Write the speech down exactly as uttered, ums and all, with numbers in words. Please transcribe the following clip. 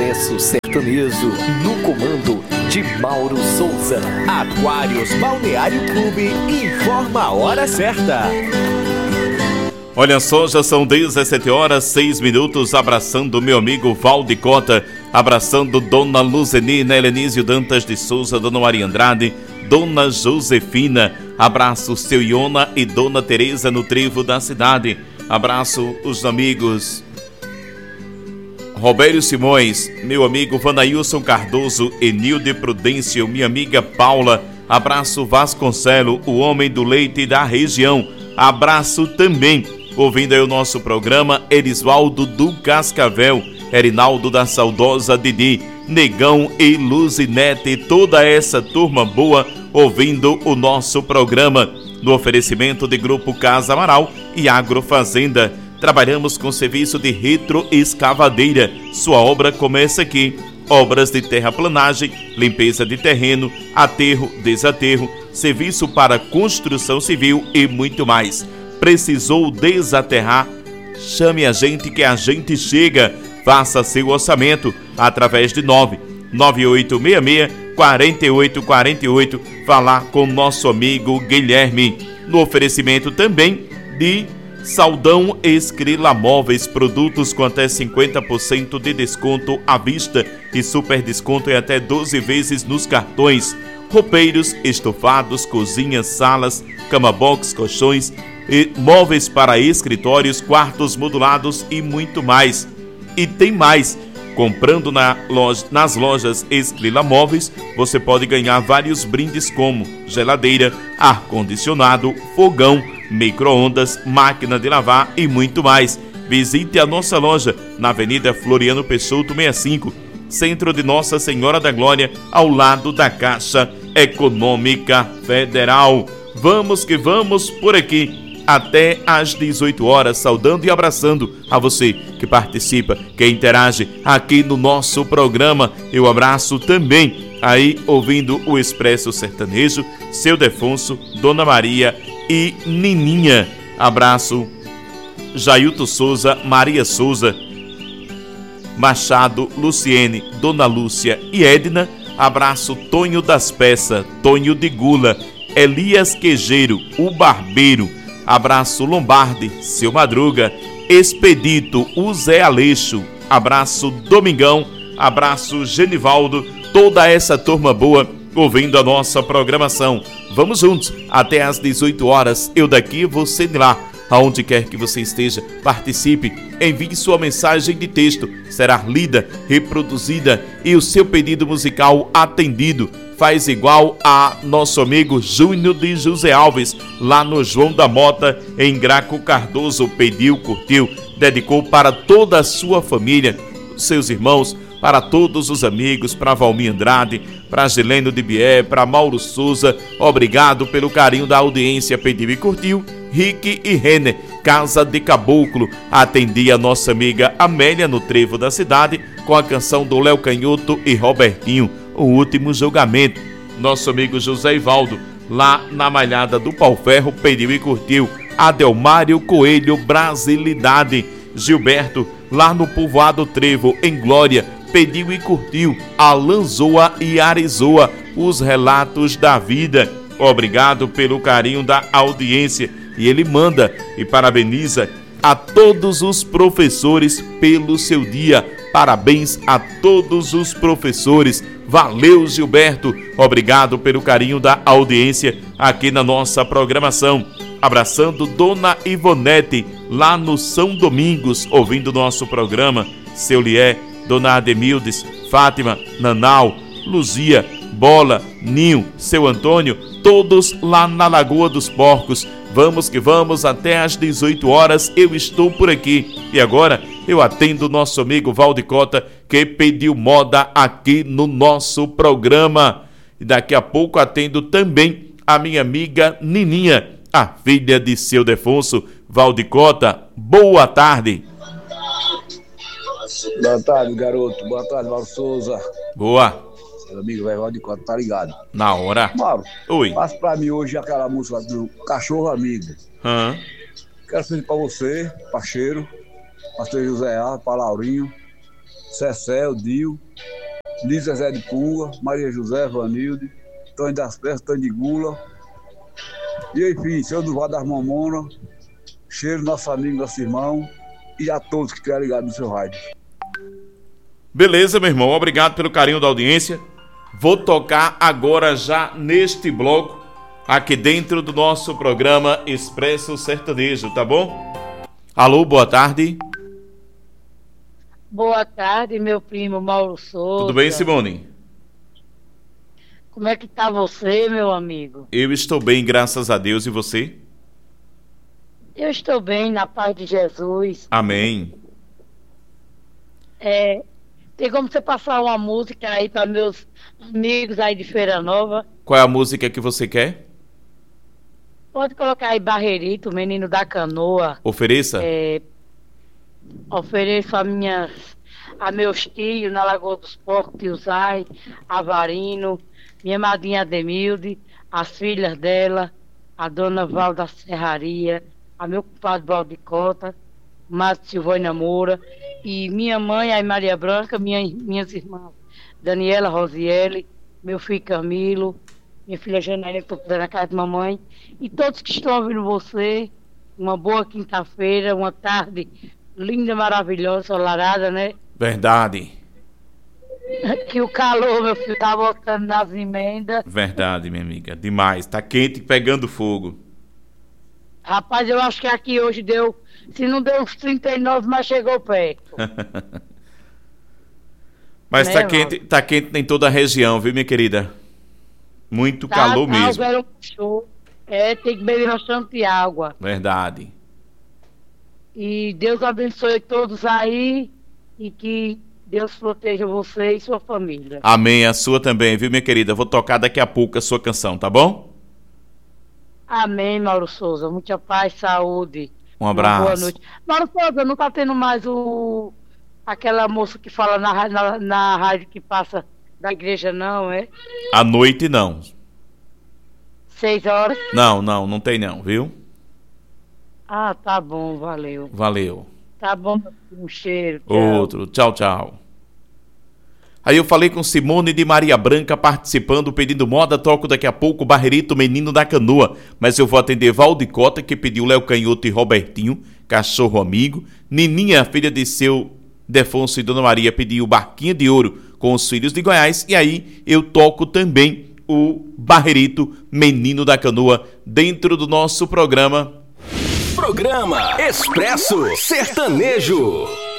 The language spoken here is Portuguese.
Expresso Sertanejo, no comando de Mauro Souza. Aquários Balneário Clube informa a hora certa. Olha só, já são dezessete horas, seis minutos, abraçando meu amigo Valdicota, abraçando Dona Luzenina, Helenísio Dantas de Souza, Dona Maria Andrade, Dona Josefina, abraço seu Iona e Dona Tereza no trevo da cidade, abraço os amigos Robério Simões, meu amigo Vanailson Cardoso, Enilde Prudêncio, minha amiga Paula, abraço Vasconcelo, o homem do leite da região, abraço também, ouvindo aí o nosso programa, Erisvaldo do Cascavel, Erinaldo da saudosa Didi, Negão e Luzinete, toda essa turma boa ouvindo o nosso programa, no oferecimento de Grupo Casa Amaral e Agrofazenda. Trabalhamos com serviço de retroescavadeira. Sua obra começa aqui. Obras de terraplanagem, limpeza de terreno, aterro, desaterro, serviço para construção civil e muito mais. Precisou desaterrar? Chame a gente que a gente chega. Faça seu orçamento através de nove nove oito seis seis, quatro oito quatro oito. Falar com nosso amigo Guilherme. No oferecimento também de Saldão Escrila Móveis, produtos com até cinquenta por cento de desconto à vista e super desconto em até doze vezes nos cartões. Roupeiros, estofados, cozinhas, salas, cama box, colchões, e móveis para escritórios, quartos modulados e muito mais. E tem mais! Comprando na loja, nas lojas Escrila Móveis, você pode ganhar vários brindes como geladeira, ar-condicionado, fogão, micro-ondas, máquina de lavar e muito mais. Visite a nossa loja na Avenida Floriano Peixoto sessenta e cinco, centro de Nossa Senhora da Glória, ao lado da Caixa Econômica Federal. Vamos que vamos por aqui até às dezoito horas, saudando e abraçando a você que participa, que interage aqui no nosso programa. Eu abraço também aí ouvindo o Expresso Sertanejo, seu Defonso, Dona Maria e Nininha. Abraço Jailton Souza, Maria Souza, Machado, Luciene, Dona Lúcia e Edna. Abraço Tonho das Peças, Tonho de Gula, Elias Quejeiro, o Barbeiro. Abraço Lombardi, seu Madruga, Expedito, o Zé Aleixo. Abraço Domingão, abraço Genivaldo, toda essa turma boa ouvindo a nossa programação. Vamos juntos até às dezoito horas, eu daqui, você de lá. Aonde quer que você esteja, participe, envie sua mensagem de texto, será lida, reproduzida e o seu pedido musical atendido. Faz igual a nosso amigo Júnior de José Alves, lá no João da Mota, em Graco Cardoso, pediu, curtiu, dedicou para toda a sua família, seus irmãos, para todos os amigos, para Valmir Andrade, para Gileno de Bié, para Mauro Souza. Obrigado pelo carinho da audiência, pediu e curtiu. Rick e Renner, Casa de Caboclo, atendi a nossa amiga Amélia no trevo da cidade com a canção do Léo Canhoto e Robertinho, O Último Julgamento. Nosso amigo José Ivaldo, lá na Malhada do Pau Ferro, pediu e curtiu. Adelmário Coelho, Brasilidade. Gilberto, lá no Povoado Trevo, em Glória, pediu e curtiu. Alanzoa e Arizoa, Os Relatos da Vida. Obrigado pelo carinho da audiência. E ele manda e parabeniza a todos os professores pelo seu dia. Parabéns a todos os professores. Valeu, Gilberto. Obrigado pelo carinho da audiência aqui na nossa programação. Abraçando Dona Ivonete, lá no São Domingos, ouvindo nosso programa. Seu Lié, Dona Ademildes, Fátima, Nanau, Luzia, Bola, Ninho, seu Antônio, todos lá na Lagoa dos Porcos. Vamos que vamos até às dezoito horas, eu estou por aqui. E agora eu atendo o nosso amigo Valdicota, que pediu moda aqui no nosso programa. E daqui a pouco atendo também a minha amiga Nininha, a filha de seu Defonso. Valdicota, boa tarde. Boa tarde, garoto. Boa tarde, Mauro Souza. Boa. Meu amigo velho Valdicota, tá ligado? Na hora. Mauro, oi. Passa pra mim hoje aquela música do Cachorro Amigo. Hã? Quero pedir pra você, parceiro, pastor José Alves, pra Laurinho, Cecel, Dio, Lígia Zé de Punga, Maria José, Vanilde, Tonho das Peças, Tonho de Gula. E enfim, seu Duval das Mamonas, Cheiro, nosso amigo, nosso irmão, e a todos que estão ligados no seu rádio. Beleza, meu irmão, obrigado pelo carinho da audiência. Vou tocar agora já neste bloco, aqui dentro do nosso programa Expresso Sertanejo, tá bom? Alô, boa tarde. Boa tarde, meu primo Mauro Souza. Tudo bem, Simone? Como é que tá você, meu amigo? Eu estou bem, graças a Deus, e você? Eu estou bem, na paz de Jesus. Amém. É, tem como você passar uma música aí para meus amigos aí de Feira Nova? Qual é a música que você quer? Pode colocar aí Barreirito, Menino da Canoa. Ofereça. É, ofereço a minhas, a meus tios na Lagoa dos Porcos, Tio Zay, Avarino, minha madrinha Ademilde, as filhas dela, a dona Val da Serraria, a meu compadre Valdicota, Márcio Silvânia Moura, e minha mãe, a Maria Branca, minha, minhas irmãs, Daniela Rosiele, meu filho Camilo, minha filha Janaína, que estou cuidando na casa de mamãe, e todos que estão ouvindo você, uma boa quinta-feira, uma tarde linda, maravilhosa, solarada, né? Verdade. Que o calor, meu filho, tá botando nas emendas. Verdade, minha amiga. Demais. Tá quente e pegando fogo. Rapaz, eu acho que aqui hoje deu, se não deu uns trinta e nove, mas chegou perto. Mas Né, tá quente, tá quente em toda a região, viu, minha querida? Muito Tá, calor tá, mesmo. o verão puxou. É, tem que beber bastante água. Verdade. E Deus abençoe todos aí e que Deus proteja você e sua família. Amém. A sua também, viu, minha querida? Vou tocar daqui a pouco a sua canção, tá bom? Amém, Mauro Souza. Muita paz, saúde. Um abraço. Uma boa noite. Mauro Souza, não tá tendo mais o aquela moça que fala na, na, na rádio que passa da igreja, não, é? À noite, não. Seis horas? Não, não, não tem não, viu? Ah, tá bom, valeu. Valeu. Tá bom, um cheiro. Tchau. Outro. Tchau, tchau. Aí eu falei com Simone de Maria Branca participando, pedindo moda, toco daqui a pouco Barreirito, Menino da Canoa. Mas eu vou atender Valdicota, que pediu Léo Canhoto e Robertinho, cachorro amigo. Nininha, filha de seu Defonso e Dona Maria, pediu Barquinha de Ouro com os filhos de Goiás. E aí eu toco também o Barreirito, Menino da Canoa, dentro do nosso programa. Programa Expresso Sertanejo.